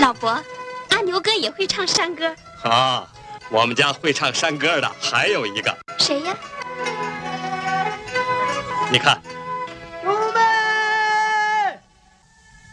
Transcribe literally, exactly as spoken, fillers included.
老伯，阿牛哥也会唱山歌啊。我们家会唱山歌的还有一个， 谁呀？ 你看。